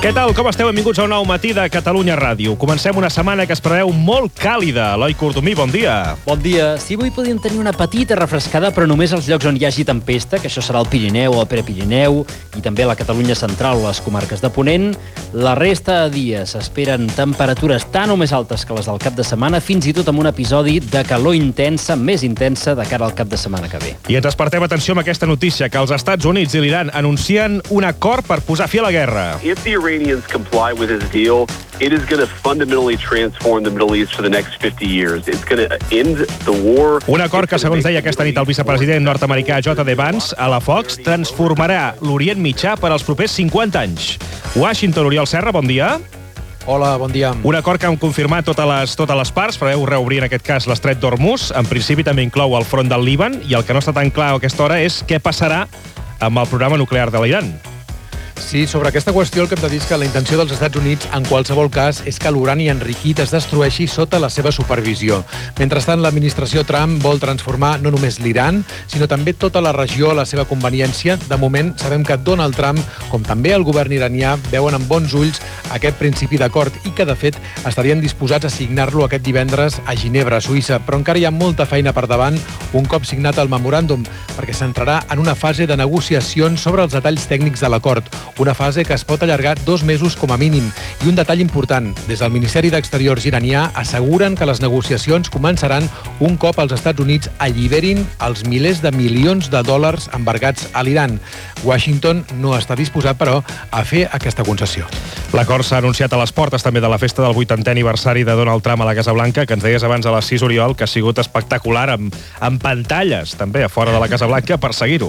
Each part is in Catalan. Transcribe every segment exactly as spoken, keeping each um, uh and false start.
Què tal? Com esteu? Benvinguts a un nou matí de Catalunya Ràdio. Comencem una setmana que es preveu molt càlida. Eloi Cordomí, bon dia. Bon dia. Sí, avui podríem tenir una petita refrescada, però només als llocs on hi hagi tempesta, que això serà el Pirineu o el Prepirineu, i també la Catalunya central o les comarques de Ponent. La resta de dies s'esperen temperatures tan o més altes que les del cap de setmana, fins i tot amb un episodi de calor intensa, més intensa, de cara al cap de setmana que ve. I ens despertem atenció amb aquesta notícia, que els Estats Units i l'Iran anuncien un acord per posar fi a la guerra. If the Iranians comply with his deal, it is going to fundamentally transform the Middle East for the next fifty years. It's going to end the war. Un acord que, segons deia aquesta nit el vicepresident nord-americà J D Vance a la Fox, transformarà l'Orient Mitjà per als propers cinquanta anys. Washington, Oriol Serra, bon dia. Hola, bon dia. Un acord que han confirmat totes les, totes les parts, preveu reobrir en aquest cas l'estret d'Hormuz. En principi també inclou el front del Líban, i el que no està tan clar a aquesta hora és què passarà amb el programa nuclear de l'Iran. Sí, sobre aquesta qüestió el que hem de dir és que la intenció dels Estats Units, en qualsevol cas, és que l'urani enriquit es destrueixi sota la seva supervisió. Mentrestant, l'administració Trump vol transformar no només l'Iran, sinó també tota la regió a la seva conveniència. De moment, sabem que Donald Trump, com també el govern iranià, veuen amb bons ulls aquest principi d'acord i que, de fet, estarien disposats a signar-lo aquest divendres a Ginebra, Suïssa. Però encara hi ha molta feina per davant un cop signat el memoràndum, perquè s'entrarà en una fase de negociacions sobre els detalls tècnics de l'acord. Una fase que es pot allargar dos mesos com a mínim. I un detall important, des del Ministeri d'Exteriors iranià asseguren que les negociacions començaran un cop els Estats Units alliberin els milers de milions de dòlars embargats a l'Iran. Washington no està disposat, però, a fer aquesta concessió. L'acord s'ha anunciat a les portes també de la festa del vuitantè aniversari de Donald Trump a la Casa Blanca, que ens deies abans a les sis, Oriol, que ha sigut espectacular, amb, amb pantalles també a fora de la Casa Blanca per seguir-ho.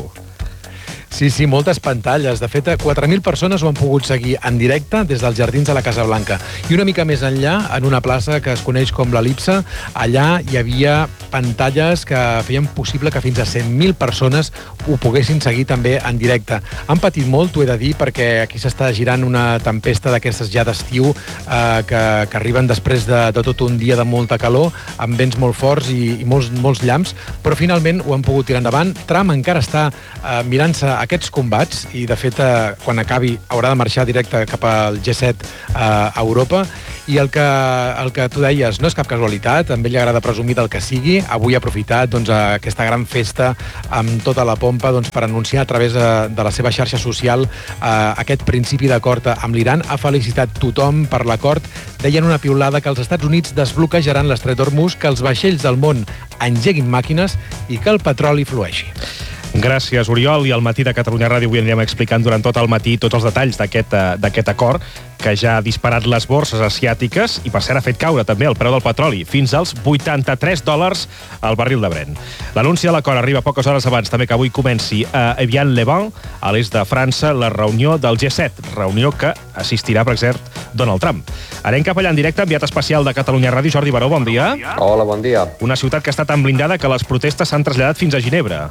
Sí, sí, moltes pantalles. De fet, quatre mil persones ho han pogut seguir en directe des dels jardins de la Casa Blanca. I una mica més enllà, en una plaça que es coneix com l'El·lipse, allà hi havia pantalles que feien possible que fins a cent mil persones ho poguessin seguir també en directe. Han patit molt, t'ho he de dir, perquè aquí s'està girant una tempesta d'aquestes ja d'estiu eh, que, que arriben després de, de tot un dia de molta calor, amb vents molt forts i, i molts, molts llamps, però finalment ho han pogut tirar endavant. Trump encara està eh, mirant-se aquests combats i, de fet, eh, quan acabi haurà de marxar directe cap al G set eh, a Europa. I el que, el que tu deies no és cap casualitat, a ell li agrada presumir del que sigui. Avui ha aprofitat doncs, aquesta gran festa amb tota la pompa doncs, per anunciar a través de, de la seva xarxa social eh, aquest principi d'acord amb l'Iran. Ha felicitat tothom per l'acord. Deien una piulada que els Estats Units desbloquejaran l'estret d'Hormuz, que els vaixells del món engeguin màquines i que el petroli flueixi. Gràcies, Oriol. I al matí de Catalunya Ràdio avui anirem explicant durant tot el matí tots els detalls d'aquest acord que ja ha disparat les borses asiàtiques i, per cert, ha fet caure també el preu del petroli fins als vuitanta-tres dòlars al barril de Brent. L'anunci de l'acord arriba poques hores abans també que avui comenci a Evian-les-Bains, a l'est de França, la reunió del G set, reunió que assistirà, per cert, Donald Trump. Anem cap allà en directe, enviat especial de Catalunya Ràdio, Jordi Baró, bon dia. Hola, bon dia. Una ciutat que està tan blindada que les protestes s'han traslladat fins a Ginebra.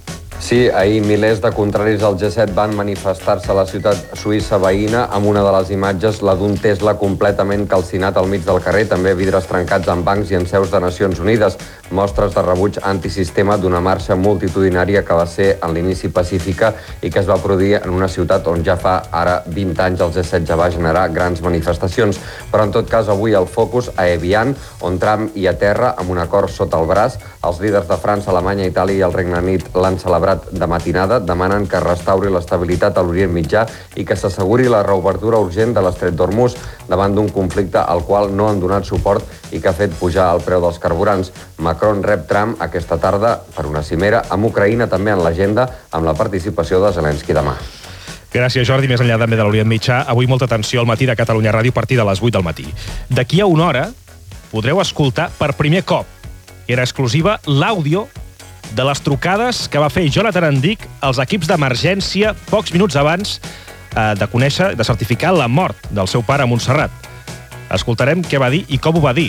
Sí, ahir milers de contraris al G set van manifestar-se a la ciutat suïssa veïna amb una de les imatges, la d'un Tesla completament calcinat al mig del carrer, també vidres trencats en bancs i en seus de Nacions Unides, mostres de rebuig antisistema d'una marxa multitudinària que va ser en l'inici pacífica i que es va produir en una ciutat on ja fa ara vint anys el G set ja va generar grans manifestacions. Però en tot cas avui el focus a Evian, on Trump hi aterra amb un acord sota el braç. Els líders de França, Alemanya, Itàlia i el Regne Unit l'han celebrat de matinada, demanen que es restauri l'estabilitat a l'Orient Mitjà i que s'asseguri la reobertura urgent de l'estret d'Hormuz davant d'un conflicte al qual no han donat suport i que ha fet pujar el preu dels carburants. Macron rep Trump aquesta tarda per una cimera amb Ucraïna també en l'agenda, amb la participació de Zelensky demà. Gràcies, Jordi. Més enllà també de l'Orient Mitjà, avui molta atenció al matí de Catalunya Ràdio a partir de les vuit del matí. D'aquí a una hora podreu escoltar per primer cop, i era exclusiva, l'àudio de les trucades que va fer Jonathan Endic als equips d'emergència pocs minuts abans eh, de conèixer, de certificar la mort del seu pare a Montserrat. Escoltarem què va dir i com ho va dir.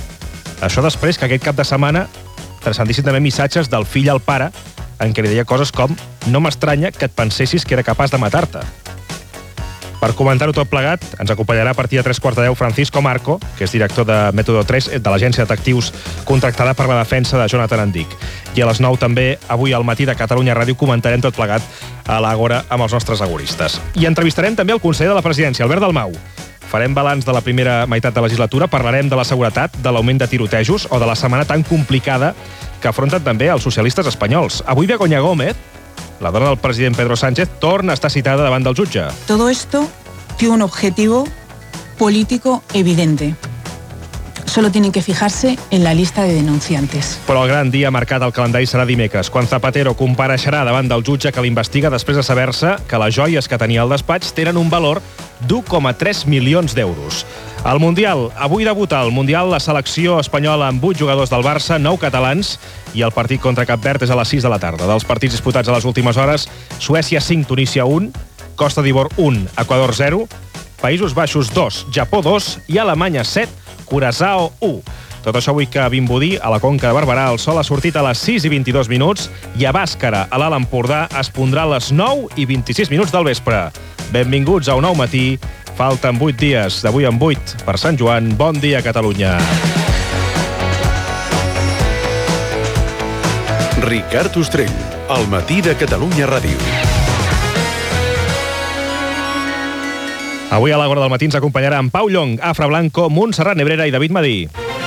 Això després que aquest cap de setmana transcendissin també missatges del fill al pare en què li deia coses com: no m'estranya que et pensessis que era capaç de matar-te. Per comentar-ho tot plegat, ens acompanyarà a partir de tres quarts de deu Francisco Marco, que és director de Método tres, de l'agència de detectius contractada per la defensa de Jonathan Andic. I a les nou també, avui al matí de Catalunya Ràdio, comentarem tot plegat a l'Àgora amb els nostres agoristes. I entrevistarem també el conseller de la Presidència, Albert Dalmau. Farem balanç de la primera meitat de legislatura, parlarem de la seguretat, de l'augment de tirotejos o de la setmana tan complicada que afronten també els socialistes espanyols. Avui Begoña Gómez, la dona del president Pedro Sánchez, torna a estar citada davant del jutge. Todo esto tiene un objetivo político evidente. Solo tienen que fijarse en la lista de denunciantes. Però el gran dia marcat al calendari serà dimecres, quan Zapatero compareixerà davant del jutge que l'investiga després de saber-se que les joies que tenia al despatx tenen un valor d'u coma tres milions d'euros. Al Mundial, avui debuta al Mundial la selecció espanyola amb vuit jugadors del Barça, nou catalans, i el partit contra Cap Verd és a les sis de la tarda. Dels partits disputats a les últimes hores, Suècia cinc, Tunísia un, Costa d'Ivor un, Equador zero, Països Baixos dos, Japó dos i Alemanya set, Curaçao u. Tot això avui que a Vimbodí, a la Conca de Barberà, el sol ha sortit a les sis i vint-i-dos minuts i a Bàscara, a l'Alt Empordà, es pondrà a les nou i vint-i-sis minuts del vespre. Benvinguts a un nou matí. Falten vuit dies, d'avui en vuit, per Sant Joan. Bon dia, Catalunya. Ricard Ostrell, al matí de Catalunya Ràdio. Avui a l'Àgora del matí ens acompanyarà en Pau Llong, Afra Blanco, Montserrat Nebrera i David Madí.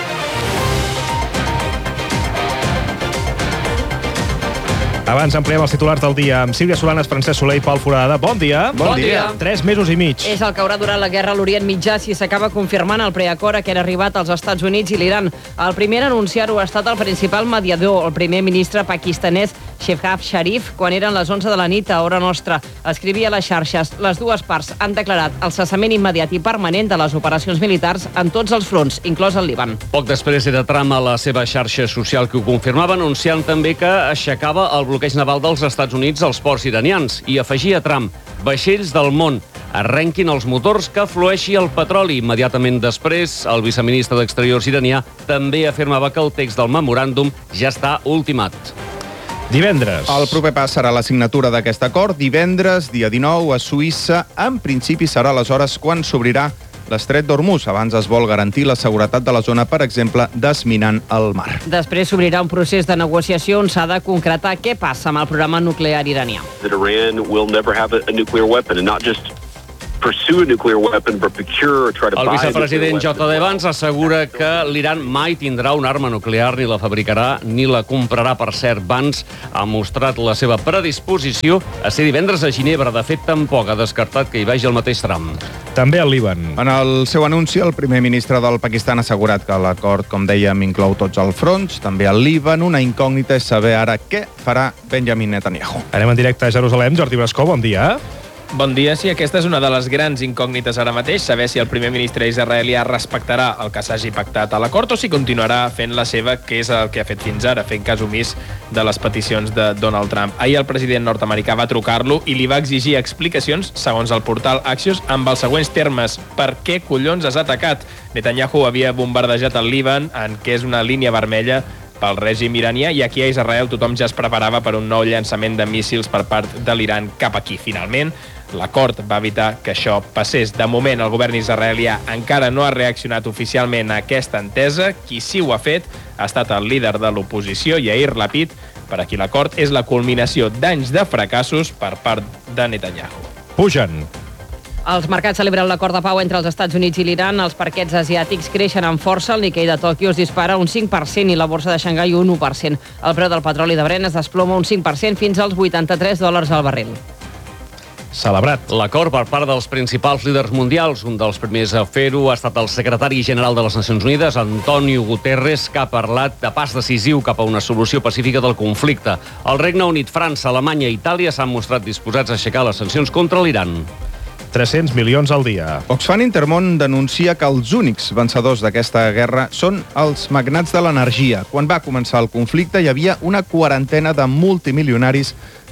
Abans ampliem els titulars del dia amb Sílvia Solanes, Francesc Soler i Pol Foradada. Bon dia. Bon, bon dia. Tres mesos i mig. És el que haurà durat la guerra a l'Orient Mitjà si s'acaba confirmant el preacord a què han arribat els Estats Units i l'Iran. El primer a anunciar-ho ha estat el principal mediador, el primer ministre pakistanès Shehbaz Sharif, quan eren les onze de la nit a hora nostra. Escrivia a les xarxes: les dues parts han declarat el cessament immediat i permanent de les operacions militars en tots els fronts, inclòs el Líban. Poc després era Trump a la seva xarxa social que ho confirmava, anunciant també que aixecava el bloqueig naval dels Estats Units als ports iranians. I afegia Trump: vaixells del món, arrenquin els motors, que flueixi el petroli. Immediatament després, el viceministre d'Exteriors iranià també afirmava que el text del memoràndum ja està ultimat. Divendres. El proper pas serà la signatura d'aquest acord. Divendres, dia dinou, a Suïssa. En principi serà aleshores quan s'obrirà l'estret d'Hormuz. Abans es vol garantir la seguretat de la zona, per exemple, desminant el mar. Després s'obrirà un procés de negociació on s'ha de concretar què passa amb el programa nuclear iranià. That Iran will never have a, a nuclear weapon, and not just pursue a nuclear weapon, but procure or try to El buy a vicepresident nuclear J D Vance assegura que l'Iran mai tindrà una arma nuclear, ni la fabricarà, ni la comprarà. Per cert, Vance ha mostrat la seva predisposició a ser divendres a Ginebra. De fet, tampoc ha descartat que hi vagi el mateix Trump. També al Líban. En el seu anunci, el primer ministre del Pakistan ha assegurat que l'acord, com dèiem, inclou tots els fronts, també al Líban. Una incògnita és saber ara què farà Benjamin Netanyahu. Anem en directe a Jerusalem. Jordi Brascó, bon dia. Bon dia. Sí, aquesta és una de les grans incògnites ara mateix, saber si el primer ministre israelià respectarà el que s'hagi pactat a l'acord o si continuarà fent la seva, que és el que ha fet fins ara, fent cas omís de les peticions de Donald Trump. Ahir el president nord-americà va trucar-lo i li va exigir explicacions, segons el portal Axios, amb els següents termes: per què collons has atacat? Netanyahu havia bombardejat el Líban, en què és una línia vermella pel règim iranià, i aquí a Israel tothom ja es preparava per un nou llançament de míssils per part de l'Iran cap aquí. Finalment, l'acord va evitar que això passés. De moment, el govern israelià encara no ha reaccionat oficialment a aquesta entesa. Qui sí ho ha fet ha estat el líder de l'oposició, Yair Lapid, per a qui l'acord és la culminació d'anys de fracassos per part de Netanyahu. Pugen. Els mercats celebren l'acord de pau entre els Estats Units i l'Iran. Els parquets asiàtics creixen amb força. El Nikkei de Tòquio es dispara un cinc per cent i la borsa de Xangai un u per cent. El preu del petroli de Brent es desploma un cinc per cent fins als vuitanta-tres dòlars al barril. Celebrat. L'acord per part dels principals líders mundials. Un dels primers a fer-ho ha estat el secretari general de les Nacions Unides, Antonio Guterres, que ha parlat de pas decisiu cap a una solució pacífica del conflicte. El Regne Unit, França, Alemanya i Itàlia s'han mostrat disposats a aixecar les sancions contra l'Iran. tres-cents milions al dia. Oxfam Intermón denuncia que els únics vencedors d'aquesta guerra són els magnats de l'energia. Quan va començar el conflicte hi havia una quarantena de multimilionaris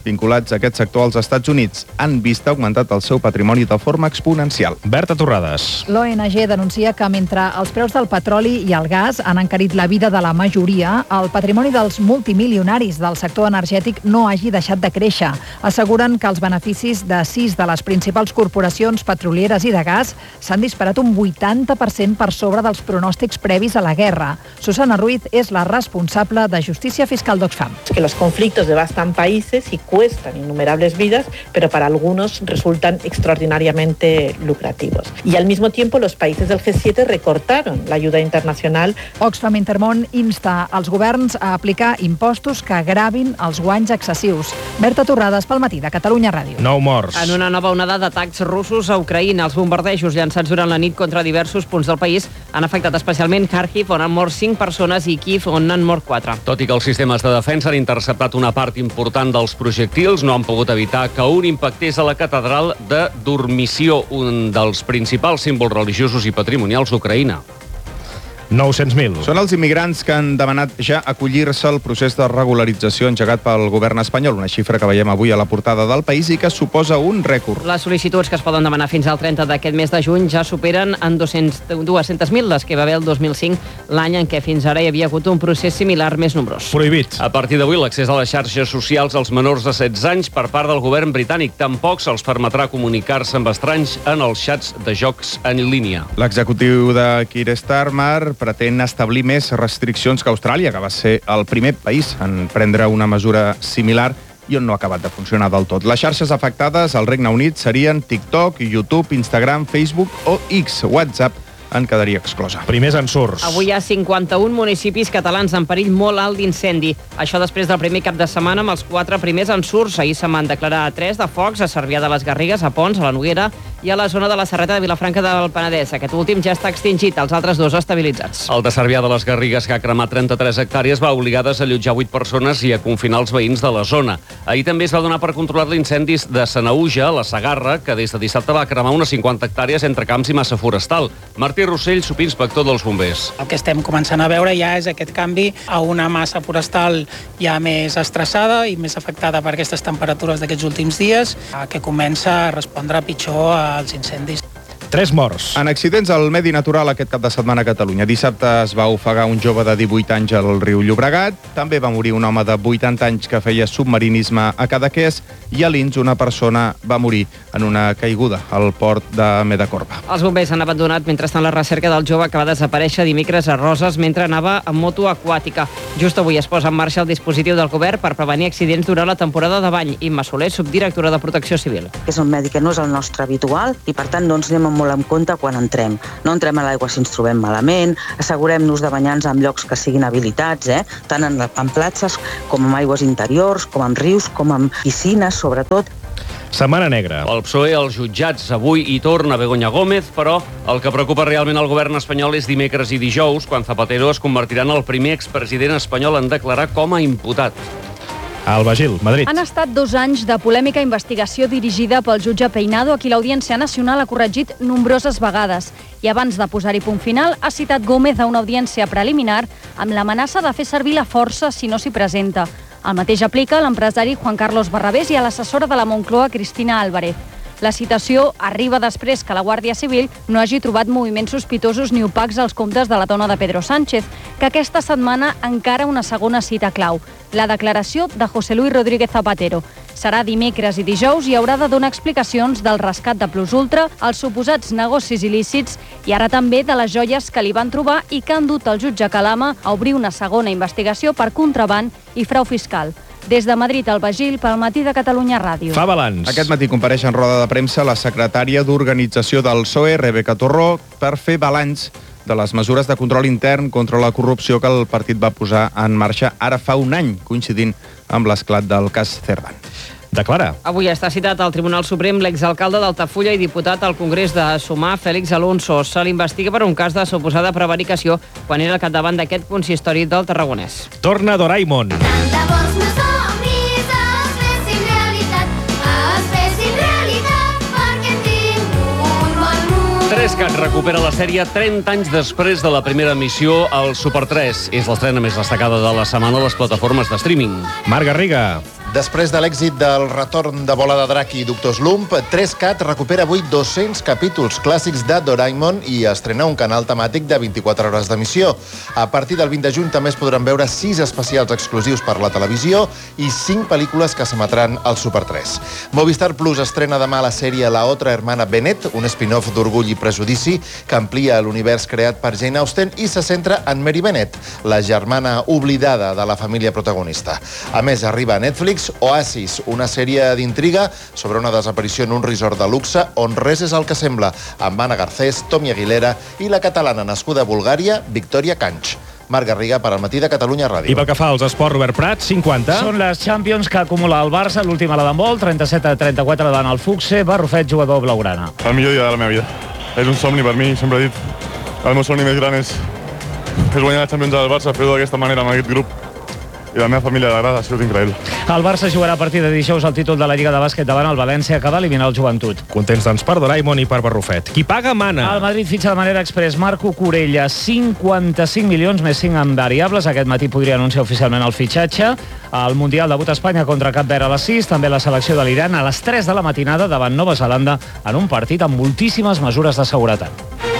vinculats a aquest sector als Estats Units han vist augmentat el seu patrimoni de forma exponencial. Berta Torrades. L'O N G denuncia que mentre els preus del petroli i el gas han encarit la vida de la majoria, el patrimoni dels multimilionaris del sector energètic no hagi deixat de créixer. Asseguren que els beneficis de sis de les principals corporacions petrolieres i de gas s'han disparat un vuitanta per cent per sobre dels pronòstics previs a la guerra. Susana Ruiz és la responsable de Justícia Fiscal d'Oxfam. Que los conflictos devastan países y cuestan innumerables vidas, pero para algunos resultan extraordinariamente lucrativos. Y al mismo tiempo los países del G siete recortaron la ayuda internacional. Oxfam Intermón insta els governs a aplicar impostos que gravin els guanys excessius. Berta Torrades, pel matí de Catalunya Ràdio. Nou morts. En una nova onada d'atacs russos a Ucraïna, els bombardejos llançats durant la nit contra diversos punts del país han afectat especialment Kharkiv, on han mort cinc persones, i Kiev, on han mort quatre. Tot i que els sistemes de defensa han interceptat una part important dels projectils, no han pogut evitar que un impactés a la catedral de Dormició, un dels principals símbols religiosos i patrimonials d'Ucraïna. nou-cents mil. Són els immigrants que han demanat ja acollir-se al procés de regularització engegat pel govern espanyol, una xifra que veiem avui a la portada del País i que suposa un rècord. Les sol·licituds, que es poden demanar fins al trenta d'aquest mes de juny, ja superen en dues-centes mil les que va haver el dos mil cinc, l'any en què fins ara hi havia hagut un procés similar més nombrós. Prohibit. A partir d'avui, l'accés a les xarxes socials als menors de setze anys per part del govern britànic tampoc se'ls permetrà comunicar-se amb estranys en els xats de jocs en línia. L'executiu de Keir Starmer pretén establir més restriccions que Austràlia, que va ser el primer país en prendre una mesura similar i on no ha acabat de funcionar del tot. Les xarxes afectades al Regne Unit serien TikTok, YouTube, Instagram, Facebook o X. WhatsApp en quedaria exclosa. Primers ensurts. Avui hi ha cinquanta-un municipis catalans en perill molt alt d'incendi. Això després del primer cap de setmana amb els quatre primers ensurts. Ahir se van declarar tres de focs a Cervià de les Garrigues, a Pons, a la Noguera i a la zona de la Serreta de Vilafranca del Penedès. Aquest últim ja està extingit, els altres dos estabilitzats. El de Cervià de les Garrigues, que ha cremat trenta-tres hectàrees, va obligar a desallotjar vuit persones i a confinar els veïns de la zona. Ahir també es va donar per controlat l'incendi de Sanaüja, la Segarra, que des de dissabte va cremar unes cinquanta hectàrees entre camps i massa forestal. Martí Rossell, subinspector dels bombers. El que estem començant a veure ja és aquest canvi a una massa forestal ja més estressada i més afectada per aquestes temperatures d'aquests últims dies, que comença a respondre pitjor als incendis. Tres morts. En accidents al medi natural aquest cap de setmana a Catalunya. Dissabte es va ofegar un jove de divuit anys al riu Llobregat, també va morir un home de vuitanta anys que feia submarinisme a Cadaqués i a Lins una persona va morir en una caiguda al port de Medacorba. Els bombers han abandonat mentrestant la recerca del jove que va desaparèixer dimecres a Roses mentre anava en moto aquàtica. Just avui es posa en marxa el dispositiu del govern per prevenir accidents durant la temporada de bany. Imma Soler, subdirectora de Protecció Civil. És un medi que no és el nostre habitual i per tant no ens anem molt en compte quan entrem. No entrem a l'aigua si ens trobem malament, assegurem-nos de banyar-nos en llocs que siguin habilitats, eh? tant en, en platges com en aigües interiors, com en rius, com en piscines, sobretot. Setmana negra. El P S O E als jutjats avui hi torna Begoña Gómez, però el que preocupa realment el govern espanyol és dimecres i dijous, quan Zapatero es convertirà en el primer expresident espanyol en declarar com a imputat. Alba Gil, Madrid. Han estat dos anys de polèmica investigació dirigida pel jutge Peinado, a qui l'Audiència Nacional ha corregit nombroses vegades. I abans de posar-hi punt final, ha citat Gómez a una audiència preliminar amb l'amenaça de fer servir la força si no s'hi presenta. El mateix aplica a l'empresari Juan Carlos Barrabés i a l'assessora de la Moncloa, Cristina Álvarez. La citació arriba després que la Guàrdia Civil no hagi trobat moviments sospitosos ni opacs als comptes de la dona de Pedro Sánchez, que aquesta setmana encara una segona cita clau, la declaració de José Luis Rodríguez Zapatero. Serà dimecres i dijous i haurà de donar explicacions del rescat de Plus Ultra, els suposats negocis il·lícits i ara també de les joies que li van trobar i que han dut el jutge Calama a obrir una segona investigació per contraban i frau fiscal. Des de Madrid, Alba Gil, pel matí de Catalunya Ràdio. Fa balanç. Aquest matí compareix en roda de premsa la secretària d'Organització del P S O E, Rebeca Torró, per fer balanç de les mesures de control intern contra la corrupció que el partit va posar en marxa ara fa un any, coincidint amb l'esclat del cas Cerdán. Declara. Avui està citat al Tribunal Suprem l'exalcalde d'Altafulla i diputat al Congrés de Sumar, Fèlix Alonso. Se l'investiga per un cas de suposada prevaricació quan era al capdavant d'aquest consistori del Tarragonès. Torna Doraemon. Trescat recupera la sèrie trenta anys després de la primera emissió al Super tres. És l'estrena més destacada de la setmana a les plataformes de streaming. Marc Garriga. Després de l'èxit del retorn de Bola de Drac i Doctor Slump, tres cat recupera avui dos-cents capítols clàssics de Doraemon i estrena un canal temàtic de vint-i-quatre hores d'emissió. A partir del vint de juny també es podran veure sis especials exclusius per la televisió i cinc pel·lícules que s'emetran al Super tres. Movistar Plus estrena demà la sèrie La otra hermana Bennett, un spin-off d'Orgull i Prejudici que amplia l'univers creat per Jane Austen i se centra en Mary Bennett, la germana oblidada de la família protagonista. A més, arriba a Netflix Oasis, una sèrie d'intriga sobre una desaparició en un resort de luxe on res és el que sembla, amb Anna Garcés, Tommy Aguilera i la catalana nascuda a Bulgària, Victòria Canch. Marc Garriga per al Matí de Catalunya Ràdio. I pel que fa als esports, Robert Prat, cinquanta. Són les Champions que acumula el Barça, l'última a la d'handbol, trenta-set a trenta-quatre davant el Fuxe, Barrufet, jugador blaugrana. El millor dia de la meva vida. És un somni per mi, sempre he dit. El meu somni més gran és, és guanyar la Champions del Barça, fer-ho d'aquesta manera amb aquest grup. I la meva família d'agrada, ha sigut increïble. El Barça jugarà a partir de dijous el títol de la Lliga de Bàsquet davant el València, que va eliminar el Joventut. Contents, doncs, per Doraemon i per Barrufet. Qui paga, mana. El Madrid fitxa de manera express Marco Corella, cinquanta-cinc milions més cinc en variables. Aquest matí podria anunciar oficialment el fitxatge. El Mundial debut a Espanya contra Cap Verd a les sis, també la selecció de l'Iran a les tres de la matinada davant Nova Zelanda en un partit amb moltíssimes mesures de seguretat.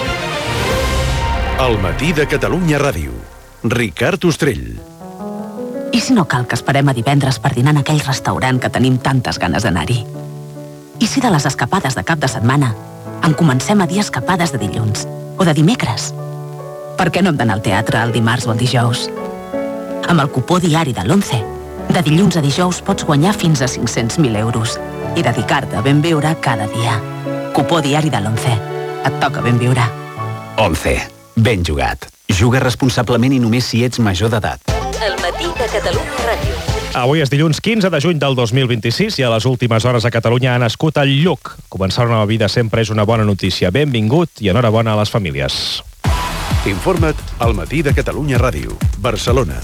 El Matí de Catalunya Ràdio. Ricard Ostrell. I si no cal que esperem a divendres per dinar en aquell restaurant que tenim tantes ganes d'anar-hi? I si de les escapades de cap de setmana en comencem a dir escapades de dilluns o de dimecres? Per què no hem d'anar al teatre el dimarts o el dijous? Amb el cupó diari de l'Once, de dilluns a dijous pots guanyar fins a cinc-cents mil euros i dedicar-te a ben viure cada dia. Cupó diari de l'Once. Et toca ben viure. Once. Ben jugat. Juga responsablement i només si ets major d'edat. El Matí de Catalunya Ràdio. Avui és dilluns quinze de juny del dos mil vint-i-sis i a les últimes hores a Catalunya ha nascut el Lluc. Començar una nova vida sempre és una bona notícia. Benvingut i enhorabona a les famílies. Informa't al Matí de Catalunya Ràdio. Barcelona.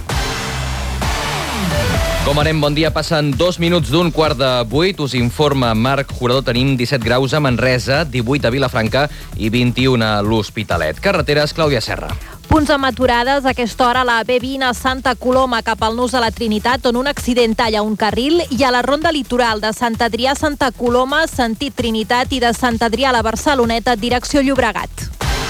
Com anem? Bon dia. Passen dos minuts d'un quart de vuit. Us informa Marc Jurador. Tenim disset graus a Manresa, divuit a Vilafranca i vint-i-un a l'Hospitalet. Carreteres, Clàudia Serra. Punts amb aturades a aquesta hora a la B vint a Santa Coloma cap al Nus de la Trinitat, on un accident talla un carril, i a la ronda litoral de Sant Adrià a Santa Coloma, sentit Trinitat, i de Sant Adrià a la Barceloneta, direcció Llobregat.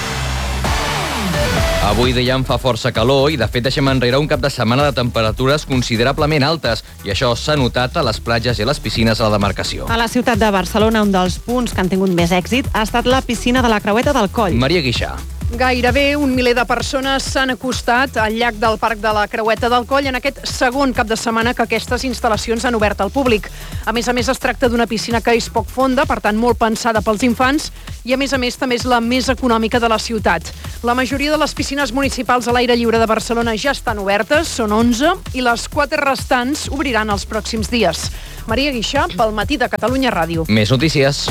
Avui, dèiem, fa força calor i, de fet, deixem enrere un cap de setmana de temperatures considerablement altes i això s'ha notat a les platges i a les piscines a la demarcació. A la ciutat de Barcelona, un dels punts que han tingut més èxit ha estat la piscina de la Creueta del Coll. Maria Guixà. Gairebé un miler de persones s'han acostat al llac del Parc de la Creueta del Coll en aquest segon cap de setmana que aquestes instal·lacions han obert al públic. A més a més, es tracta d'una piscina que és poc fonda, per tant molt pensada pels infants, i a més a més també és la més econòmica de la ciutat. La majoria de les piscines municipals a l'aire lliure de Barcelona ja estan obertes, són onze, i les quatre restants obriran els pròxims dies. Maria Guixà, pel Matí de Catalunya Ràdio. Més notícies.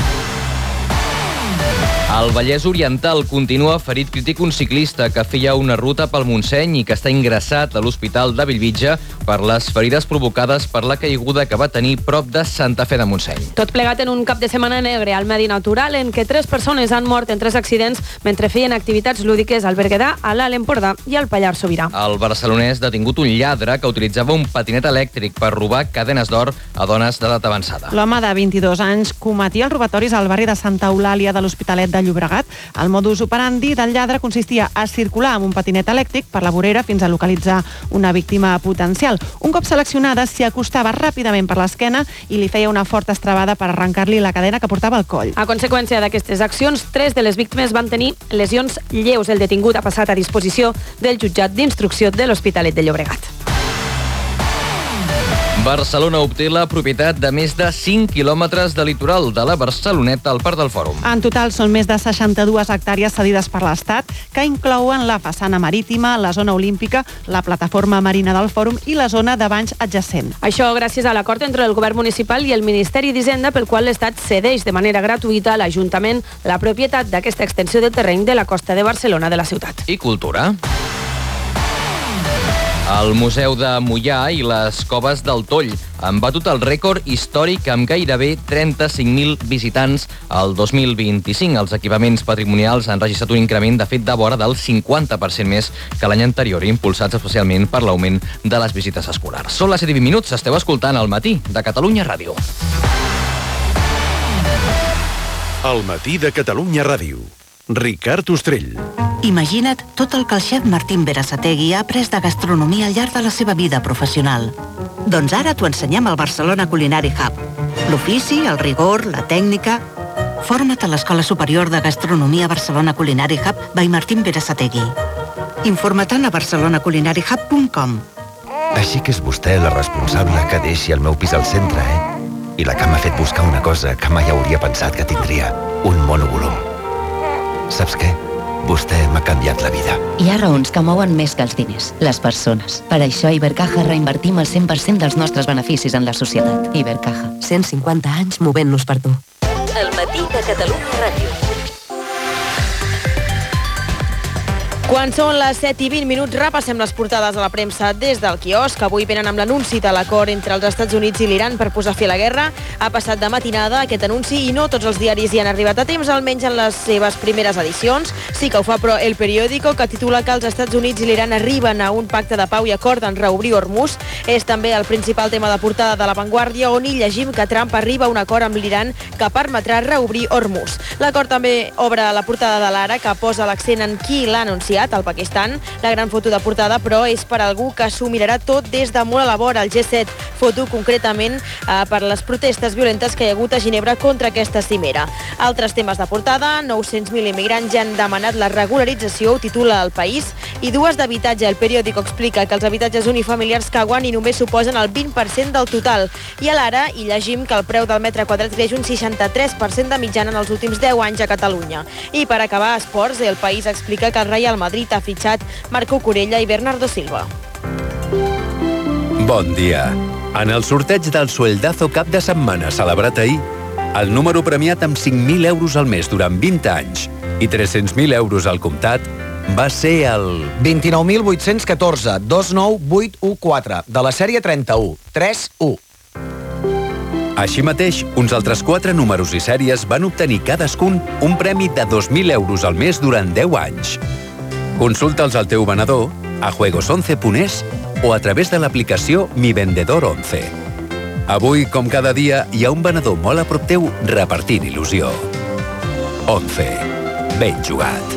Al Vallès Oriental continua ferit crític un ciclista que feia una ruta pel Montseny i que està ingressat a l'Hospital de Bellvitge per les ferides provocades per la caiguda que va tenir prop de Santa Fe de Montseny. Tot plegat en un cap de setmana negre al medi natural en què tres persones han mort en tres accidents mentre feien activitats lúdiques al Berguedà, a l'Alt Empordà i al Pallars Sobirà. El barcelonès detingut un lladre que utilitzava un patinet elèctric per robar cadenes d'or a dones d'edat avançada. L'home de vint-i-dos anys cometia els robatoris al barri de Santa Eulàlia de l'Hospitalet de Llobregat. El modus operandi del lladre consistia a circular amb un patinet elèctric per la vorera fins a localitzar una víctima potencial. Un cop seleccionada, s'hi acostava ràpidament per l'esquena i li feia una forta estrebada per arrencar-li la cadena que portava al coll. A conseqüència d'aquestes accions, tres de les víctimes van tenir lesions lleus. El detingut ha passat a disposició del jutjat d'instrucció de l'Hospitalet de Llobregat. Barcelona obté la propietat de més de cinc quilòmetres de litoral de la Barceloneta al Parc del Fòrum. En total són més de seixanta-dues hectàrees cedides per l'Estat, que inclouen la façana marítima, la zona olímpica, la plataforma marina del Fòrum i la zona de banys adjacent. Això gràcies a l'acord entre el Govern Municipal i el Ministeri d'Hisenda, pel qual l'Estat cedeix de manera gratuïta a l'Ajuntament la propietat d'aquesta extensió de terreny de la costa de Barcelona de la ciutat. I cultura. El Museu de Moià i les Coves del Toll han batut el rècord històric amb gairebé trenta-cinc mil visitants al dos mil vint-i-cinc. Els equipaments patrimonials han registrat un increment, de fet, de vora del cinquanta per cent més que l'any anterior, impulsats especialment per l'augment de les visites escolars. Són les set i vint minuts, esteu escoltant El matí de Catalunya Ràdio. El matí de Catalunya Ràdio. Ricard Ostrell. Imagina't tot el que el xef Martín Berasategui ha après de gastronomia al llarg de la seva vida professional. Doncs ara t'ho ensenyem al Barcelona Culinary Hub. L'ofici, el rigor, la tècnica... Forma't a l'Escola Superior de Gastronomia Barcelona Culinary Hub by Martín Berasategui. Informa't-en a barcelona culinary hub punt com. Així que és vostè la responsable que deixi el meu pis al centre, eh? I la que m'ha fet buscar una cosa que mai hauria pensat que tindria, un monovolum. Saps què? Vostè m'ha canviat la vida. Hi ha raons que mouen més que els diners, les persones. Per això a Ibercaja reinvertim el cent per cent dels nostres beneficis en la societat. Ibercaja, cent cinquanta anys movent-nos per tu. El matí de Catalunya Ràdio. Quan són les set i vint minuts, repassem les portades de la premsa des del quiosc. Avui venen amb l'anunci de l'acord entre els Estats Units i l'Iran per posar fi a la guerra. Ha passat de matinada aquest anunci i no tots els diaris hi han arribat a temps, almenys en les seves primeres edicions. Sí que ho fa, però, El Periódico, que titula que els Estats Units i l'Iran arriben a un pacte de pau i acorden reobrir Hormuz. És també el principal tema de portada de La Vanguardia, on hi llegim que Trump arriba a un acord amb l'Iran que permetrà reobrir Hormuz. L'acord també obre la portada de l'Ara, que posa l'accent en qui l'ha anunciat, al Pakistan. La gran foto de portada, però, és per algú que s'ho mirarà tot des de molt a la vora, el G set. Foto concretament eh, per les protestes violentes que hi ha hagut a Ginebra contra aquesta cimera. Altres temes de portada: nou-cents mil immigrants ja han demanat la regularització, ho titula El País, i dues d'habitatge. El Periódico explica que els habitatges unifamiliars que guanyi només suposen el vint per cent del total. I a l'Ara hi llegim que el preu del metre quadrat creix un seixanta-tres per cent de mitjana en els últims deu anys a Catalunya. I per acabar, esports, El País explica que el Real Madrid ha fitxat Marco Corella i Bernardo Silva. Bon dia. En el sorteig del Sueldazo cap de setmana celebrat ahir, el número premiat amb cinc mil euros al mes durant vint anys i tres-cents mil euros al comptat va ser el... vint-i-nou mil vuit-cents catorze, dos nou vuit u quatre, de la sèrie trenta-u, tres u. Així mateix, uns altres quatre números i sèries van obtenir cadascun un premi de dos mil euros al mes durant deu anys. Consulta'ls al teu venedor, a juegos once punt es o a través de l'aplicació Mi Vendedor once. Avui, com cada dia, hi ha un venedor molt a prop teu repartint il·lusió. once. Ben jugat.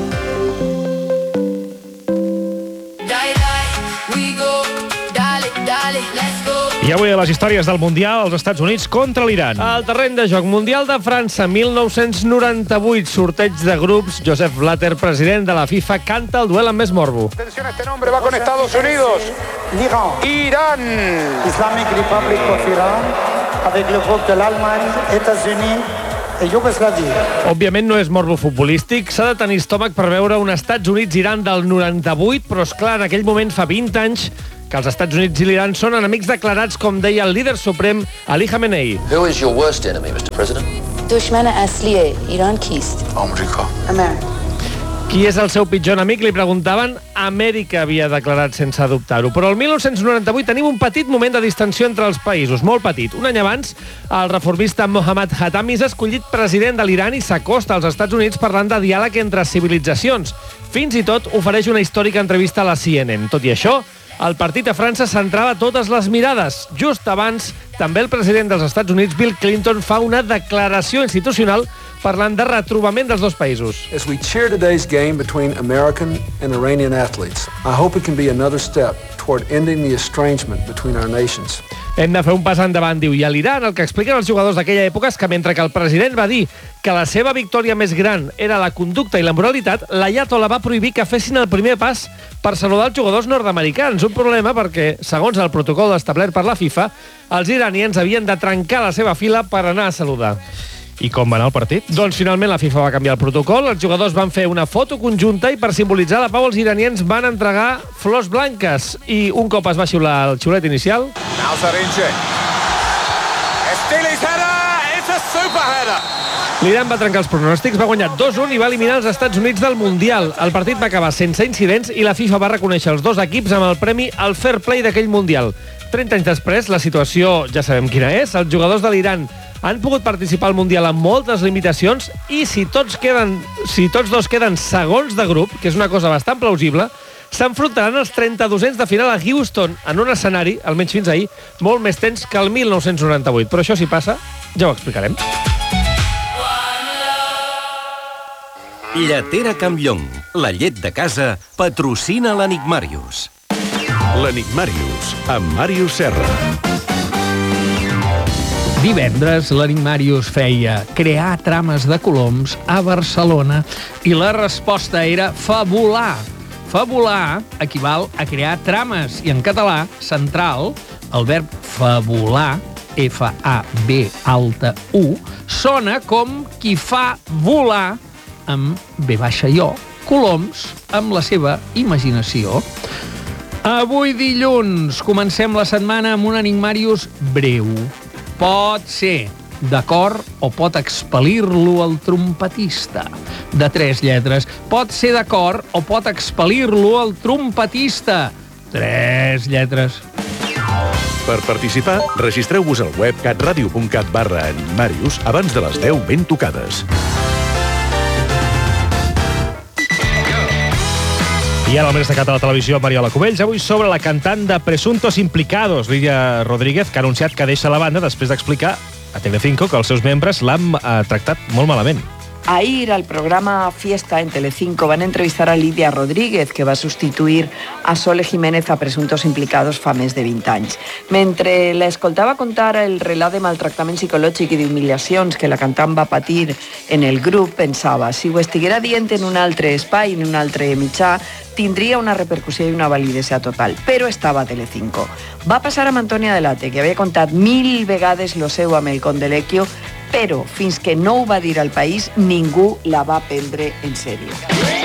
I avui a les històries del Mundial, els Estats Units contra l'Iran. Al terreny de joc, Mundial de França, mil nou-cents noranta-vuit, sorteig de grups. Joseph Blatter, president de la FIFA, canta el duel amb més morbo. Atención, este nombre va con Estados Unidos. Irán. Islamic Republic of Iran, avec le groupe de l'Allemagne, États-Unis i Iugoslàvia. Òbviament no és morbo futbolístic, s'ha de tenir estómac per veure un Estats Units-Iran del noranta-vuit, però és clar, en aquell moment fa vint anys que els Estats Units i l'Iran són enemics declarats, com deia el líder suprem Ali Khamenei. Who is your worst enemy, mister President? دشمن اصلی ایران کیست؟ America. America. Qui és el seu pitjor enemic? Li preguntaven. Amèrica havia declarat sense dubtar-ho. Però el mil nou-cents noranta-vuit tenim un petit moment de distensió entre els països, molt petit. Un any abans, el reformista Mohammad Khatami és escollit president de l'Iran i s'acosta als Estats Units parlant de diàleg entre civilitzacions. Fins i tot ofereix una històrica entrevista a la C N N. Tot i això, el partit a França centrava totes les mirades. Just abans, també el president dels Estats Units, Bill Clinton, fa una declaració institucional parlant de retrobament dels dos països. As we cheer today's game between American and Iranian athletes, I hope it can be another step toward ending the estrangement between our nations. Hem de fer un pas endavant, diu. I a l'Iran el que expliquen els jugadors d'aquella època és que mentre que el president va dir que la seva victòria més gran era la conducta i la moralitat, l'Ayatollah va prohibir que fessin el primer pas per saludar els jugadors nord-americans. Un problema perquè, segons el protocol establert per la FIFA, els iranians havien de trencar la seva fila per anar a saludar. I com va anar el partit? Doncs finalment la FIFA va canviar el protocol, els jugadors van fer una foto conjunta i per simbolitzar la pau els iranians van entregar flors blanques i un cop es va xiular el xiulet inicial... Now Zarinche. Stili's header, it's a super header. L'Iran va trencar els pronòstics, va guanyar dos a un i va eliminar els Estats Units del Mundial. El partit va acabar sense incidents i la FIFA va reconèixer els dos equips amb el premi al Fair Play d'aquell Mundial. trenta anys després, la situació ja sabem quina és. Els jugadors de l'Iran han pogut participar al Mundial amb moltes limitacions i si tots, queden, si tots dos queden segons de grup, que és una cosa bastant plausible, s'enfrontaran els trenta-dosens de final a Houston, en un escenari, almenys fins ahir, molt més tens que el mil nou-cents noranta-vuit. Però això, si passa, ja ho explicarem. Lletera Campllong, la llet de casa, patrocina l'Enigmàrius. L'Enigmàrius, amb Màrius Serra. Divendres, l'Enigmàrius feia crear trames de coloms a Barcelona i la resposta era fabular. Fabular equival a crear trames i en català, central, el verb fabular, F A B alta U, sona com qui fa volar amb B baixa i O, coloms amb la seva imaginació. Avui dilluns comencem la setmana amb un Enigmàrius breu. Pot ser d'acord o pot expel·lir-lo el trompetista. De tres lletres. Pot ser d'acord o pot expel·lir-lo el trompetista. Tres lletres. Per participar, registreu-vos al web catradio.cat barra Enigmàrius abans de les deu ben tocades. I ara al Més Destacat de la Televisió, Mariola Cubells, avui sobre la cantant de Presuntos Implicados, Lídia Rodríguez, que ha anunciat que deixa la banda després d'explicar a Telecinco que els seus membres l'han eh, tractat molt malament. Ahir, al programa Fiesta en Telecinco, van entrevistar a Lídia Rodríguez, que va substituir a Sole Jiménez a Presuntos Implicados fa més de vint anys. Mentre l'escoltava contar el relat de maltractament psicològic i d'humiliacions que la cantant va patir en el grup, pensava, si ho estiguera dient en un altre espai, en un altre mitjà, tindria una repercussió i una validesa total, però estava a Telecinco. Va passar amb Antònia Delate, que havia contat mil vegades lo seu amb el Condelecchio, però fins que no ho va dir al país, ningú la va prendre en sèrio.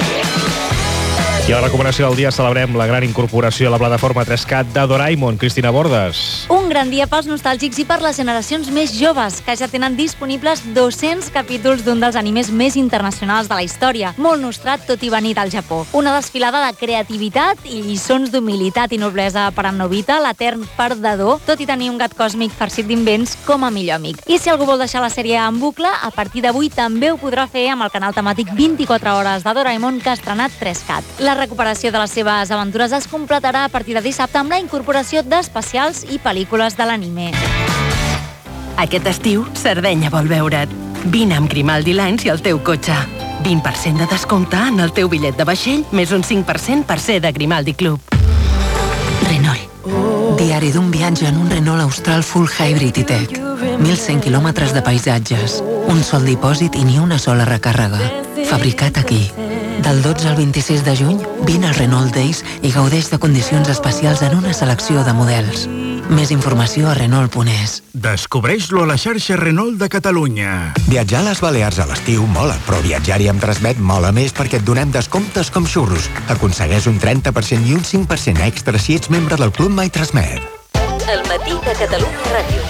I a la recomanació del dia celebrem la gran incorporació a la plataforma tres cat de Doraemon. Cristina Bordes. Un gran dia pels nostàlgics i per les generacions més joves, que ja tenen disponibles dos-cents capítols d'un dels animes més internacionals de la història, molt nostrat tot i venir del Japó. Una desfilada de creativitat i lliçons d'humilitat i noblesa per en Nobita, l'etern perdedor, tot i tenir un gat còsmic farcit d'invents com a millor amic. I si algú vol deixar la sèrie en bucle, a partir d'avui també ho podrà fer amb el canal temàtic vint-i-quatre hores de Doraemon que ha estrenat tres cat. La recuperació de les seves aventures es completarà a partir de dissabte amb la incorporació d'especials i pel·lícules de l'anime. Aquest estiu, Sardenya vol veure't. Vine amb Grimaldi Lines i el teu cotxe. vint per cent de descompte en el teu bitllet de vaixell, més un cinc per cent per ser de Grimaldi Club. Renault. Diari d'un viatge en un Renault Austral Full Hybrid i Tech. mil cent quilòmetres de paisatges, un sol dipòsit i ni una sola recàrrega. Fabricat aquí. Del dotze al vint-i-sis de juny, vine al Renault Days i gaudeix de condicions especials en una selecció de models. Més informació a Renault punt es. Descobreix-lo a la xarxa Renault de Catalunya. Viatjar a les Balears a l'estiu mola, però viatjar-hi amb Transmet mola més perquè et donem descomptes com xurros. Aconsegueix un trenta per cent i un cinc per cent extra si ets membre del Club My Transmet. El matí de Catalunya Ràdio.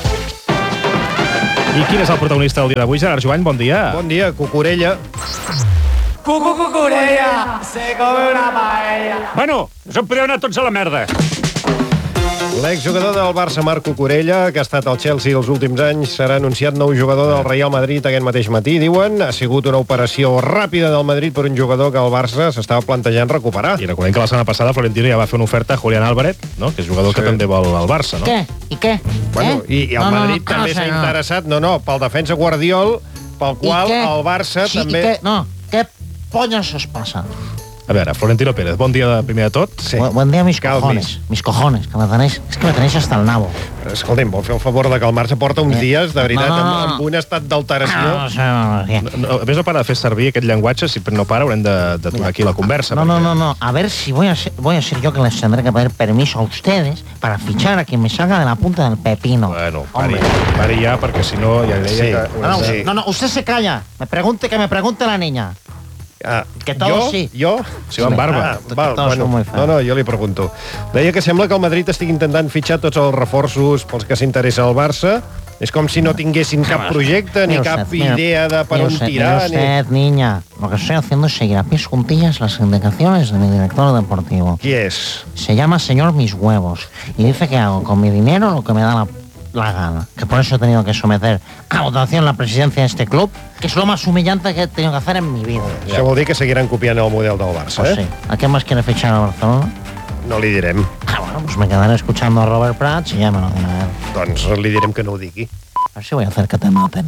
I quin és el protagonista del dia d'avui, Gerard Jovany? Bon dia. Bon dia, Cucurella. Cucu Cucurella, se come una paella. Bueno, us en podeu anar tots a la merda. L'exjugador del Barça, Marc Cucurella, que ha estat al Chelsea els últims anys, serà anunciat nou jugador del Real Madrid aquest mateix matí, diuen. Ha sigut una operació ràpida del Madrid per un jugador que el Barça s'estava plantejant recuperar. I recordem que la setmana passada Florentino ja va fer una oferta a Julián Álvarez, no? Que és jugador sí. que també vol al Barça, no? Què? I què? Bueno, eh? i, i el no, Madrid no, també no, s'ha no. interessat, no, no, pel defensa Guardiol, pel qual el Barça sí, també... Què? No, què polles es passa? A veure, Florentino Pérez, bon dia de primer de tot. Sí. Bu buen día, mis cojones. Mis cojones, que me tenéis... És que me tenéis hasta el nabo. Escolta'm, vol fer el favor de que el Barça porta uns eh. dies, de veritat, no, no, no. Amb, amb un estat d'alteració. No, no, no, no, no, a més, no para de fer servir aquest llenguatge, si no para haurem de, de tocar aquí la conversa. No, perquè... no, no, no, a ver si voy a, ser, voy a ser yo que les tendré que pedir permiso a ustedes para fichar a quien me salga de la punta del pepino. Bueno, pari, pari ja, perquè si no ja deia sí. que... No, no, sí. no, no, usted se calla. Me pregunte, que me pregunte la niña. Ah, que todos jo? sí. Jo? Sí, amb barba. Ah, val, bueno, no, no, jo li pregunto. Deia que sembla que el Madrid estigui intentant fitxar tots els reforços pels que s'interessa el Barça És com si no tinguessin cap projecte ni Mira cap usted, mira, idea de per mira on usted, tirar. Mira usted, niña, lo que estoy haciendo es seguir a pies juntillas las indicaciones de mi director deportivo. ¿Quién es? Se llama señor Mis Huevos y dice que hago con mi dinero lo que me da la, la gana. Que por eso he tenido que someter a votación la presidencia de este club, que es lo más humillante que he tenido que hacer en mi vida. Això vol dir que seguiran copiant el model del Barça, Pues eh? sí. ¿A quién más quiere fichar a Barcelona? No li direm. Ah, bueno, pues me quedaré escuchando a Robert Prats y ya me lo dirá él. Doncs li direm que no ho digui. A ver si voy a hacer que te maten.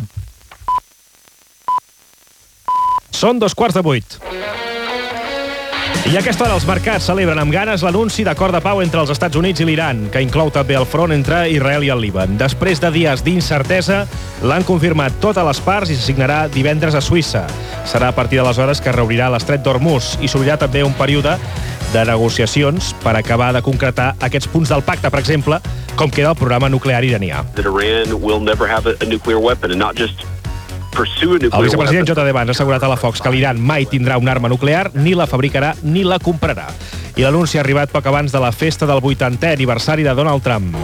Són dos quarts de vuit. I a aquesta hora els mercats celebren amb ganes l'anunci d'acord de pau entre els Estats Units i l'Iran, que inclou també el front entre Israel i el Líban. Després de dies d'incertesa, l'han confirmat totes les parts i se signarà divendres a Suïssa. Serà a partir d'aleshores que reobrirà l'estret d'Hormuz i s'obrirà també un període de negociacions per acabar de concretar aquests punts del pacte, per exemple, com queda el programa nuclear iranià. That Iran will never have a, a nuclear weapon and not just pursue a nuclear El vicepresident weapon. J D Vance ha assegurat a la Fox que l'Iran mai tindrà una arma nuclear, ni la fabricarà ni la comprarà. I l'anunci ha arribat poc abans de la festa del vuitantè aniversari de Donald Trump.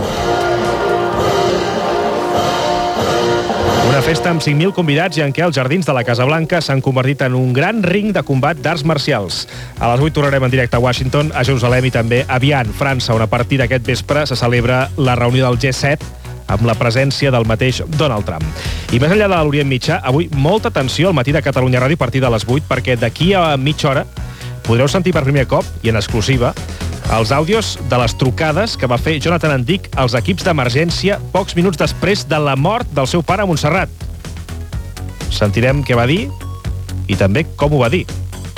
Una festa amb cinc mil convidats i en què els jardins de la Casa Blanca s'han convertit en un gran ring de combat d'arts marcials. A les vuit tornarem en directe a Washington, a Jerusalem i també a Vian, França, on a partir d'aquest vespre se celebra la reunió del G set amb la presència del mateix Donald Trump. I més enllà de l'Orient Mitjà, avui molta atenció al matí de Catalunya Ràdio a partir de les vuit, perquè d'aquí a mitja hora podreu sentir per primer cop, i en exclusiva, els àudios de les trucades que va fer Jonathan Andic als equips d'emergència pocs minuts després de la mort del seu pare a Montserrat. Sentirem què va dir i també com ho va dir.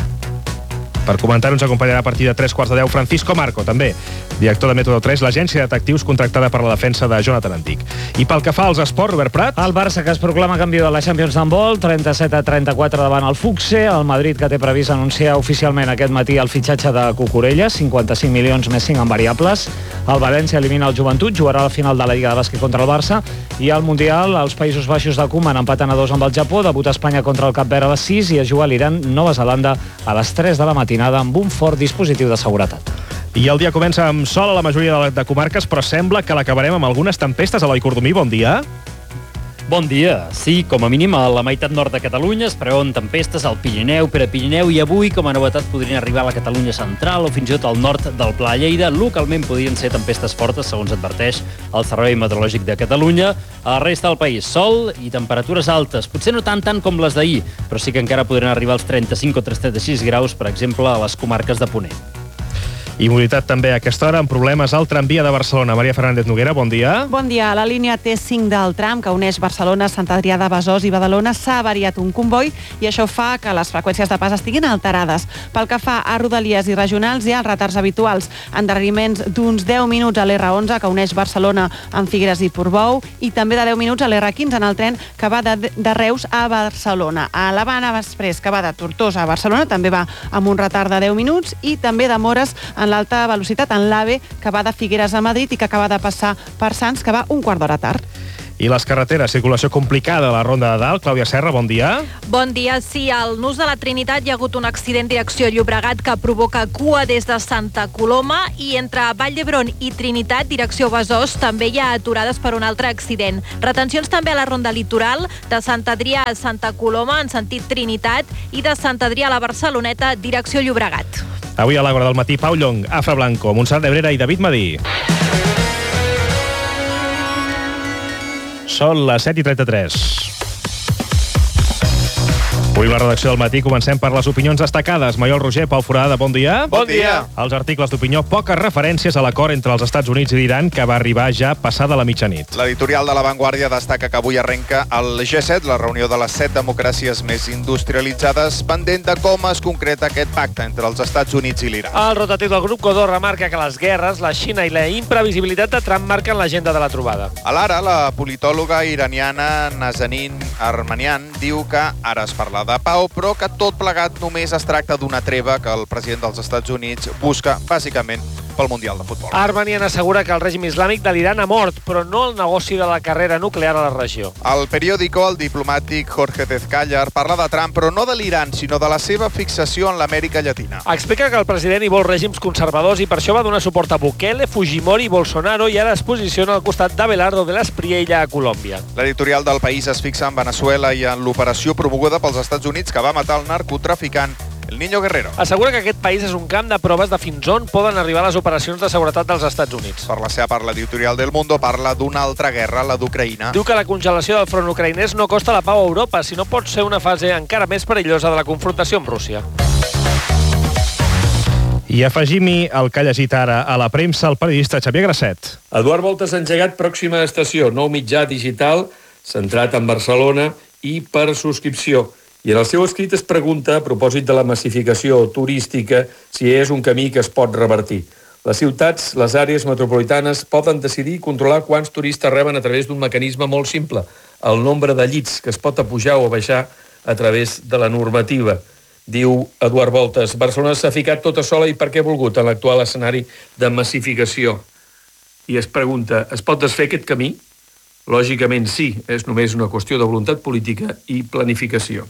Per comentar-ho ens acompanyarà a partir de tres quarts de deu Francisco Marco, també director de Método tres, l'agència de detectius contractada per la defensa de Jonathan Andic. I pel que fa als esports, Robert Prat... El Barça, que es proclama campió de la Champions d'handbol, trenta-set a trenta-quatre davant el Fuxe. El Madrid, que té previst anunciar oficialment aquest matí el fitxatge de Cucurella, cinquanta-cinc milions més cinc en variables. El València elimina el Joventut, jugarà a la final de la Lliga de Bàsquet contra el Barça. I al Mundial, els Països Baixos de Koeman empaten a dos amb el Japó, debuta Espanya contra el Cap Verd a les sis i es juga a l'Iran, Nova Zelanda, a les tres de la matinada amb un fort dispositiu de seguretat. I el dia comença amb sol a la majoria de, de comarques, però sembla que l'acabarem amb algunes tempestes. Eloi Cordomí, bon dia. Bon dia. Sí, com a mínim a la meitat nord de Catalunya es preveuen tempestes al Pirineu, Prepirineu i avui, com a novetat, podrien arribar a la Catalunya central o fins i tot al nord del Pla Lleida. Localment podrien ser tempestes fortes, segons adverteix el Servei Meteorològic de Catalunya. A la resta del país, sol i temperatures altes. Potser no tant tant com les d'ahir, però sí que encara podrien arribar als trenta-cinc o trenta-sis graus, per exemple, a les comarques de Ponent. I mobilitat també a aquesta hora amb problemes al tramvia de Barcelona. Maria Fernández Noguera, bon dia. Bon dia. La línia T cinc del tram, que uneix Barcelona, Sant Adrià de Besòs i Badalona, s'ha avariat un comboi i això fa que les freqüències de pas estiguin alterades. Pel que fa a rodalies i regionals, hi ha retards habituals. Endarreriments d'uns deu minuts a l'R onze, que uneix Barcelona amb Figueres i Portbou, i també de deu minuts a l'R quinze en el tren que va de, de Reus a Barcelona. A l'Havana Express, que va de Tortosa a Barcelona, també va amb un retard de deu minuts, i també demores en l'alta velocitat en l'AVE, que va de Figueres a Madrid i que acaba de passar per Sants, que va un quart d'hora tard. I les carreteres, circulació complicada a la Ronda de Dalt. Clàudia Serra, bon dia. Bon dia. Sí, al Nus de la Trinitat hi ha hagut un accident direcció Llobregat que provoca cua des de Santa Coloma, i entre Vall d'Hebron i Trinitat, direcció Besòs, també hi ha aturades per un altre accident. Retencions també a la Ronda Litoral, de Sant Adrià a Santa Coloma, en sentit Trinitat, i de Sant Adrià a la Barceloneta, direcció Llobregat. Avui a l'Àgora del matí, Pau Llong, Afra Blanco, Montserrat Nebrera i David Madí. Són les set i trenta-tres. Avui la redacció del matí comencem per les opinions destacades. Maiol Roger, Pau Forada, bon dia. Bon dia. Els articles d'opinió, poques referències a l'acord entre els Estats Units i l'Iran, que va arribar ja passada la mitjanit. L'editorial de La Vanguardia destaca que avui arrenca el G set, la reunió de les set democràcies més industrialitzades, pendent de com es concreta aquest pacte entre els Estats Units i l'Iran. El rotatiu del grup Godó remarca que les guerres, la Xina i la imprevisibilitat de Trump marquen l'agenda de la trobada. A l'Ara, la politòloga iraniana Nazanin Armanian diu que ara es parla de pau, però que tot plegat només es tracta d'una treva que el president dels Estats Units busca, bàsicament, pel Mundial de Futbol. Armenian assegura que el règim islàmic de l'Iran ha mort, però no el negoci de la carrera nuclear a la regió. Al periòdico, el diplomàtic Jorge Tezcayar parla de Trump, però no de l'Iran, sinó de la seva fixació en l'Amèrica Llatina. Explica que el president hi vol règims conservadors i per això va donar suport a Bukele, Fujimori i Bolsonaro i ara es posiciona al costat d'Abelardo de l'Espriella a Colòmbia. L'editorial del País es fixa en Venezuela i en l'operació promoguda pels Estats Units que va matar el narcotraficant El Niño Guerrero. Assegura que aquest país és un camp de proves de fins on poden arribar les operacions de seguretat dels Estats Units. Per la seva part, l'editorial del Mundo parla d'una altra guerra, la d'Ucraïna. Diu que la congelació del front ucraïnès no costa la pau a Europa, sinó pot ser una fase encara més perillosa de la confrontació amb Rússia. I afegim-hi el que ha llegit ara a la premsa el periodista Xavier Grasset. Eduard Voltes ha engegat Pròxima Estació, nou mitjà digital centrat en Barcelona i per subscripció. I en el seu escrit es pregunta, a propòsit de la massificació turística, si és un camí que es pot revertir. Les ciutats, les àrees metropolitanes, poden decidir i controlar quants turistes reben a través d'un mecanisme molt simple, el nombre de llits que es pot apujar o baixar a través de la normativa. Diu Eduard Voltes, Barcelona s'ha ficat tota sola i per què ha volgut en l'actual escenari de massificació. I es pregunta, es pot desfer aquest camí? Lògicament sí, és només una qüestió de voluntat política i planificació.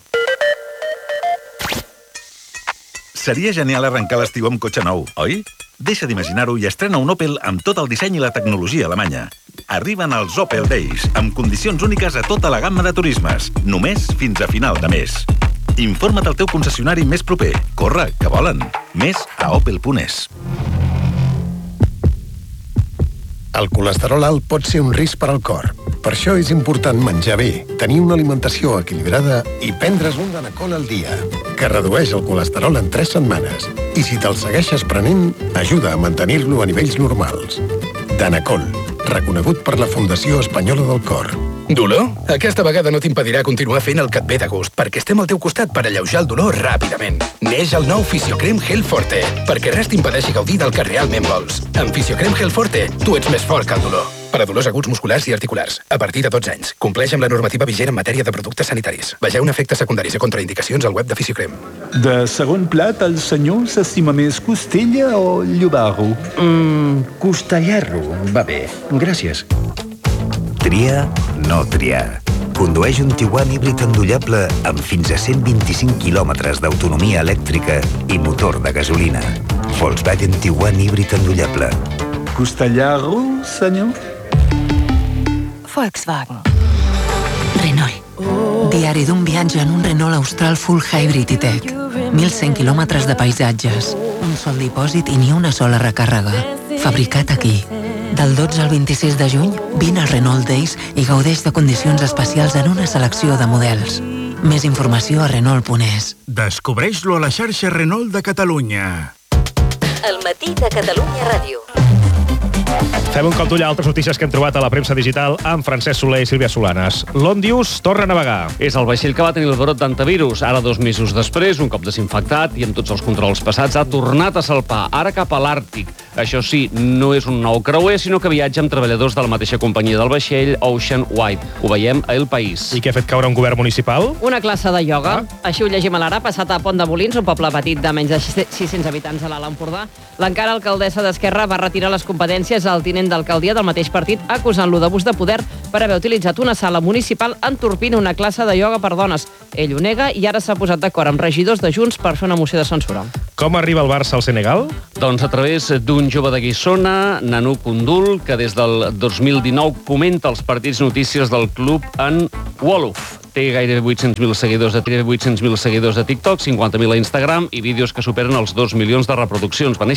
Seria genial arrencar l'estiu amb cotxe nou, oi? Deixa d'imaginar-ho i estrena un Opel amb tot el disseny i la tecnologia alemanya. Arriben els Opel Days, amb condicions úniques a tota la gamma de turismes, només fins a final de mes. Informa't al teu concessionari més proper. Corre, que volen. Més a opel punt es. El colesterol alt pot ser un risc per al cor. Per això és important menjar bé, tenir una alimentació equilibrada i prendre's un Danacol al dia, que redueix el colesterol en tres setmanes. I si te'l segueixes prenent, ajuda a mantenir-lo a nivells normals. Danacol, reconegut per la Fundació Espanyola del Cor. Dolor? Aquesta vegada no t'impedirà continuar fent el que et ve de gust, perquè estem al teu costat per alleujar el dolor ràpidament. Neix el nou Fisiocrem Gel Forte, perquè res t'impedeixi gaudir del que realment vols. Amb Fisiocrem Gel Forte, tu ets més fort que el dolor. Per a dolors aguts musculars i articulars, a partir de dotze anys. Compleix amb la normativa vigent en matèria de productes sanitaris. Vegeu efectes secundaris i contraindicacions al web de Fisiocrem. De segon plat, el senyor s'estima més costella o llobarro? Mmm, costellarro, va bé. Gràcies. Triar, no triar. Condueix un Tiguan híbrid endollable amb fins a cent vint-i-cinc quilòmetres d'autonomia elèctrica i motor de gasolina. Volkswagen Tiguan híbrid endollable. Costellarro, senyor? Volkswagen. Renault. Diari d'un viatge en un Renault Austral Full Hybrid i-Tech. mil cent quilòmetres de paisatges, un sol dipòsit i ni una sola recàrrega. Fabricat aquí. Del dotze al vint-i-sis de juny, vine als Renault Days i gaudeix de condicions especials en una selecció de models. Més informació a renault punt es. Descobreix-lo a la xarxa Renault de Catalunya. El matí de Catalunya Ràdio. Fem un cop d'ull a altres notícies que hem trobat a la premsa digital amb Francesc Soler i Sílvia Solanes. L'Òndius torna a navegar. És el vaixell que va tenir el brot d'antivirus. Ara, dos mesos després, un cop desinfectat i amb tots els controls passats, ha tornat a salpar, ara cap a l'Àrtic. Això sí, no és un nou creuer, sinó que viatja amb treballadors de la mateixa companyia del vaixell, Ocean Wide. Ho veiem a El País. I què ha fet caure un govern municipal? Una classe de ioga. Ah. Així ho llegim a l'Ara, passat a Pont de Molins, un poble petit de menys de sis-cents habitants a l'Alt Empordà. L'encara alcaldessa d'Esquerra va retirar les competències al tinent d'alcaldia del mateix partit, acusant-lo d'abús de poder per haver utilitzat una sala municipal entorpint una classe de ioga per dones. Ell ho nega i ara s'ha posat d'acord amb regidors de Junts per fer una moció de censura. Com arriba el Barça al Senegal? Doncs a través d'un jove de Guissona, Nanu Kundul, que des del dos mil dinou comenta els partits notícies del club en Wolof. Té gairebé vuit-cents mil seguidors de vuit-cents mil seguidors de TikTok, cinquanta mil a Instagram i vídeos que superen els dos milions de reproduccions. Va néixer